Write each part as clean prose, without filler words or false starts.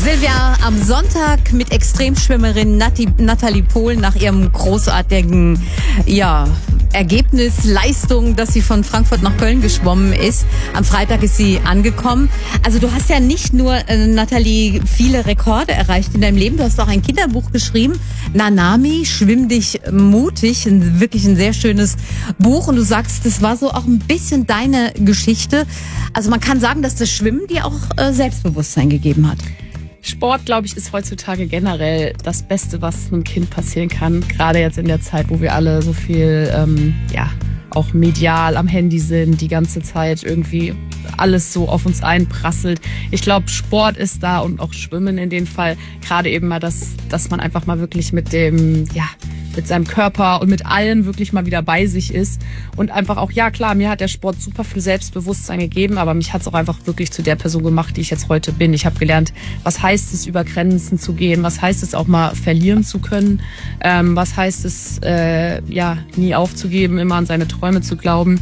Silvia, am Sonntag mit Extremschwimmerin Nathalie Pohl nach ihrem großartigen Ergebnis, Leistung, dass sie von Frankfurt nach Köln geschwommen ist. Am Freitag ist sie angekommen. Also du hast ja nicht nur, Nathalie, viele Rekorde erreicht in deinem Leben. Du hast auch ein Kinderbuch geschrieben, Nanami, Schwimm dich mutig. Wirklich ein sehr schönes Buch. Und du sagst, das war so auch ein bisschen deine Geschichte. Also man kann sagen, dass das Schwimmen dir auch Selbstbewusstsein gegeben hat. Sport, glaube ich, ist heutzutage generell das Beste, was einem Kind passieren kann. Gerade jetzt in der Zeit, wo wir alle so viel, auch medial am Handy sind, die ganze Zeit irgendwie alles so auf uns einprasselt. Ich glaube, Sport ist da und auch Schwimmen in dem Fall. Gerade eben mal, dass man einfach mal wirklich mit seinem Körper und mit allem wirklich mal wieder bei sich ist. Und einfach auch, ja klar, mir hat der Sport super viel Selbstbewusstsein gegeben, aber mich hat es auch einfach wirklich zu der Person gemacht, die ich jetzt heute bin. Ich habe gelernt, was heißt es, über Grenzen zu gehen, was heißt es auch mal verlieren zu können, was heißt es, nie aufzugeben, immer an seine Träume zu glauben.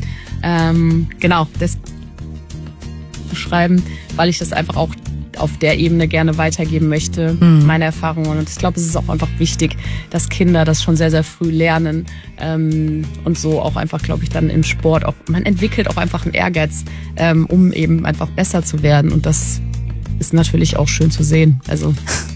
Das beschreiben, weil ich das einfach auch auf der Ebene gerne weitergeben möchte, meine Erfahrungen. Und ich glaube, es ist auch einfach wichtig, dass Kinder das schon sehr, sehr früh lernen und so auch einfach, glaube ich, dann im Sport auch, man entwickelt auch einfach einen Ehrgeiz, um eben einfach besser zu werden. Und das ist natürlich auch schön zu sehen. Also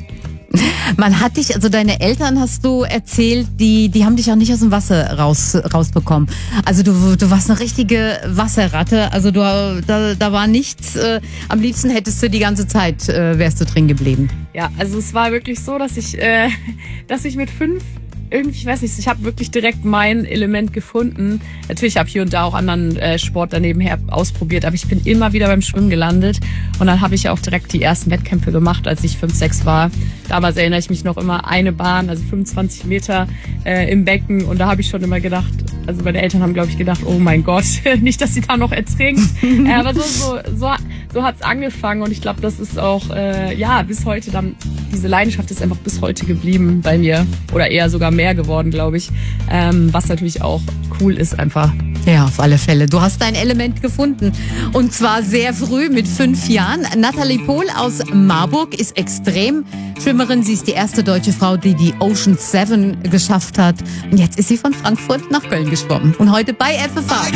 man hat dich, also deine Eltern, hast du erzählt, die haben dich auch nicht aus dem Wasser rausbekommen. Also du warst eine richtige Wasserratte. Also da war nichts. Am liebsten hättest du die ganze Zeit, wärst du drin geblieben. Ja, also es war wirklich so, dass ich mit 5 irgendwie, ich weiß nicht, ich habe wirklich direkt mein Element gefunden. Natürlich habe ich hier und da auch anderen Sport danebenher ausprobiert, aber ich bin immer wieder beim Schwimmen gelandet. Und dann habe ich auch direkt die ersten Wettkämpfe gemacht, als ich 5, 6 war. Damals erinnere ich mich noch immer, eine Bahn, also 25 Meter im Becken. Und da habe ich schon immer gedacht, also meine Eltern haben, glaube ich, gedacht, oh mein Gott, nicht, dass sie da noch ertrinkt. Aber so hat's angefangen. Und ich glaube, das ist auch, bis heute dann, diese Leidenschaft ist einfach bis heute geblieben bei mir. Oder eher sogar mehr geworden, glaube ich. Was natürlich auch cool ist einfach. Ja, auf alle Fälle. Du hast dein Element gefunden. Und zwar sehr früh, mit 5 Jahren. Nathalie Pohl aus Marburg ist Extremschwimmerin. Sie ist die erste deutsche Frau, die Ocean 7 geschafft hat. Und jetzt ist sie von Frankfurt nach Köln geschwommen. Und heute bei FFH.